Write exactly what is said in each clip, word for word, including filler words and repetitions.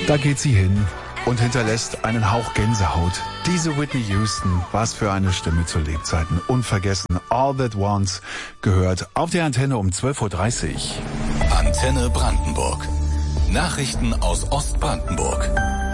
Da geht sie hin und hinterlässt einen Hauch Gänsehaut. Diese Whitney Houston, was für eine Stimme zu Lebzeiten. Unvergessen, All That Once gehört auf der Antenne um zwölf Uhr dreißig. Antenne Brandenburg. Nachrichten aus Ostbrandenburg.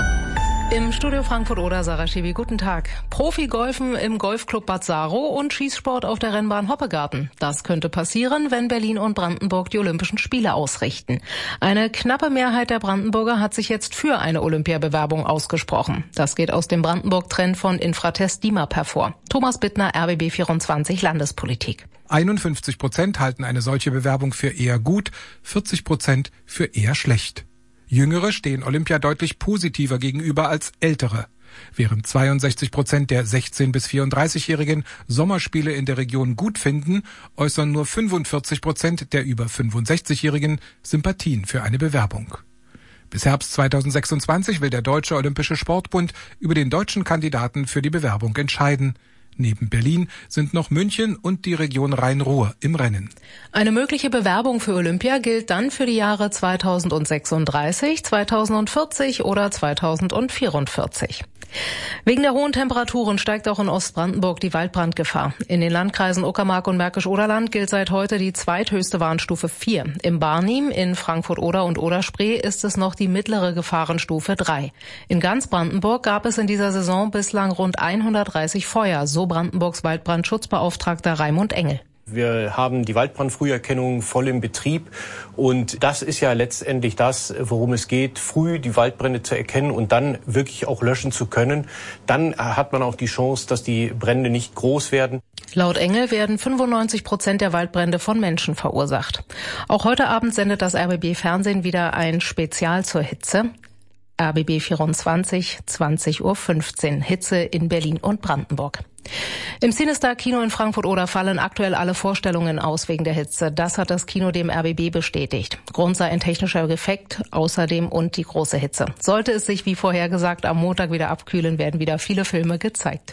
Im Studio Frankfurt-Oder, Sarah Schiwi, guten Tag. Profi-Golfen im Golfclub Bad Saro und Schießsport auf der Rennbahn Hoppegarten. Das könnte passieren, wenn Berlin und Brandenburg die Olympischen Spiele ausrichten. Eine knappe Mehrheit der Brandenburger hat sich jetzt für eine Olympiabewerbung ausgesprochen. Das geht aus dem Brandenburg-Trend von Infratest D I M A P hervor. Thomas Bittner, R B B vierundzwanzig Landespolitik. einundfünfzig Prozent halten eine solche Bewerbung für eher gut, vierzig Prozent für eher schlecht. Jüngere stehen Olympia deutlich positiver gegenüber als Ältere. Während zweiundsechzig Prozent der sechzehn- bis vierunddreißigjährigen Sommerspiele in der Region gut finden, äußern nur fünfundvierzig Prozent der über fünfundsechzigjährigen Sympathien für eine Bewerbung. Bis Herbst zweitausendsechsundzwanzig will der Deutsche Olympische Sportbund über den deutschen Kandidaten für die Bewerbung entscheiden. Neben Berlin sind noch München und die Region Rhein-Ruhr im Rennen. Eine mögliche Bewerbung für Olympia gilt dann für die Jahre zweitausendsechsunddreißig, zweitausendvierzig oder zweitausendvierundvierzig. Wegen der hohen Temperaturen steigt auch in Ostbrandenburg die Waldbrandgefahr. In den Landkreisen Uckermark und Märkisch-Oderland gilt seit heute die zweithöchste Warnstufe vier. Im Barnim, in Frankfurt-Oder und Oder-Spree ist es noch die mittlere Gefahrenstufe drei. In ganz Brandenburg gab es in dieser Saison bislang rund hundertdreißig Feuer, so Brandenburgs Waldbrandschutzbeauftragter Raimund Engel. Wir haben die Waldbrandfrüherkennung voll im Betrieb und das ist ja letztendlich das, worum es geht, früh die Waldbrände zu erkennen und dann wirklich auch löschen zu können. Dann hat man auch die Chance, dass die Brände nicht groß werden. Laut Engel werden fünfundneunzig Prozent der Waldbrände von Menschen verursacht. Auch heute Abend sendet das R B B Fernsehen wieder ein Spezial zur Hitze. R B B vierundzwanzig, zwanzig Uhr fünfzehn, Hitze in Berlin und Brandenburg. Im Cinestar Kino in Frankfurt-Oder fallen aktuell alle Vorstellungen aus wegen der Hitze. Das hat das Kino dem R B B bestätigt. Grund sei ein technischer Defekt, außerdem und die große Hitze. Sollte es sich wie vorhergesagt am Montag wieder abkühlen, werden wieder viele Filme gezeigt.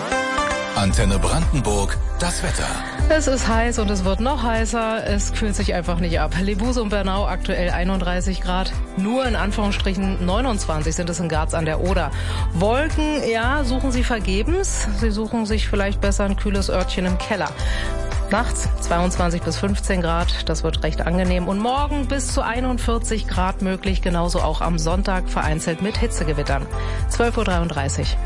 Antenne Brandenburg, das Wetter. Es ist heiß und es wird noch heißer. Es kühlt sich einfach nicht ab. Lebus und Bernau aktuell einunddreißig Grad. Nur in Anführungsstrichen neunundzwanzig sind es in Garz an der Oder. Wolken, ja, suchen Sie vergebens. Sie suchen sich vielleicht besser ein kühles Örtchen im Keller. Nachts zweiundzwanzig bis fünfzehn Grad, das wird recht angenehm. Und morgen bis zu einundvierzig Grad möglich, genauso auch am Sonntag vereinzelt mit Hitzegewittern. zwölf Uhr dreiunddreißig.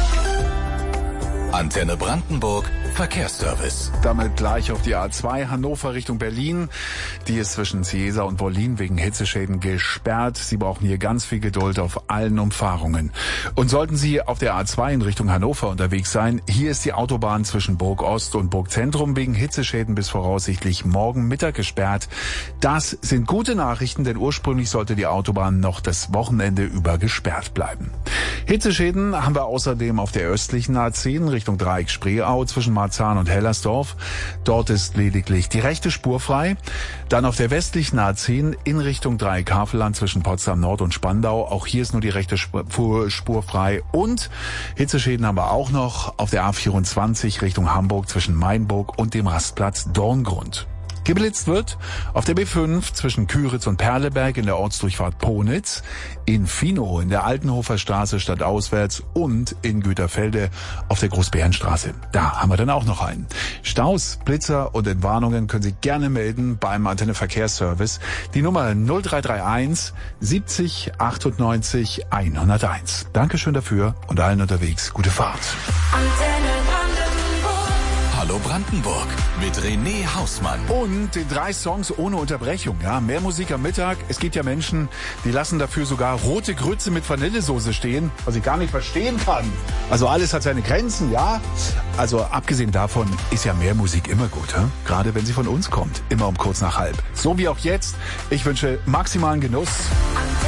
Antenne Brandenburg, Verkehrsservice. Damit gleich auf die A zwei Hannover Richtung Berlin. Die ist zwischen Ciesa und Wollin wegen Hitzeschäden gesperrt. Sie brauchen hier ganz viel Geduld auf allen Umfahrungen. Und sollten Sie auf der A zwei in Richtung Hannover unterwegs sein, hier ist die Autobahn zwischen Burg Ost und Burg Zentrum wegen Hitzeschäden bis voraussichtlich morgen Mittag gesperrt. Das sind gute Nachrichten, denn ursprünglich sollte die Autobahn noch das Wochenende über gesperrt bleiben. Hitzeschäden haben wir außerdem auf der östlichen A zehn Richtung Dreieck Spreeau zwischen Marzahn und Hellersdorf. Dort ist lediglich die rechte Spur frei. Dann auf der westlichen A zehn in Richtung Dreieck Havelland zwischen Potsdam Nord und Spandau. Auch hier ist nur die rechte Spur, Spur frei. Und Hitzeschäden haben wir auch noch auf der A vierundzwanzig Richtung Hamburg zwischen Mainburg und dem Rastplatz Dorngrund. Geblitzt wird auf der B fünf zwischen Küritz und Perleberg in der Ortsdurchfahrt Ponitz, in Finow in der Altenhofer Straße stadtauswärts und in Güterfelde auf der Großbärenstraße. Da haben wir dann auch noch einen. Staus, Blitzer und Entwarnungen können Sie gerne melden beim Antenne Verkehrsservice. Die Nummer null drei drei eins siebzig achtundneunzig hunderteins. Dankeschön dafür und allen unterwegs gute Fahrt. Antenne Hallo Brandenburg mit René Hausmann. Und den drei Songs ohne Unterbrechung. Ja, mehr Musik am Mittag. Es gibt ja Menschen, die lassen dafür sogar rote Grütze mit Vanillesoße stehen, was ich gar nicht verstehen kann. Also alles hat seine Grenzen, ja. Also abgesehen davon ist ja mehr Musik immer gut, ja? Gerade wenn sie von uns kommt. Immer um kurz nach halb. So wie auch jetzt. Ich wünsche maximalen Genuss.